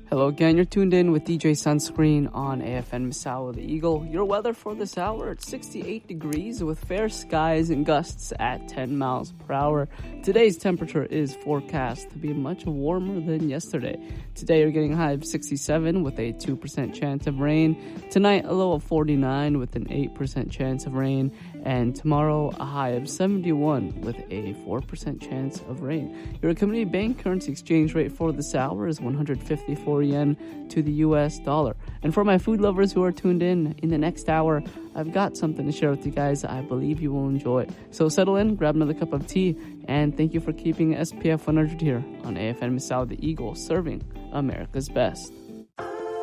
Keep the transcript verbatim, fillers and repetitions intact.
Hello again, you're tuned in with D J Sunscreen on A F N Misawa the Eagle. Your weather for this hour, it's sixty-eight degrees with fair skies and gusts at ten miles per hour. Today's temperature is forecast to be much warmer than yesterday. Today you're getting a high of sixty-seven with a two percent chance of rain. Tonight a low of forty-nine with an eight percent chance of rain. And tomorrow a high of seventy-one with a four percent chance of rain. Your community bank currency exchange rate for this hour is one hundred fifty-four yen to the U S dollar. And for my food lovers who are tuned in, in the next hour, I've got something to share with you guys I believe you will enjoy. So settle in, grab another cup of tea, and thank you for keeping S P F one hundred here on A F N Misawa the Eagle, serving America's best.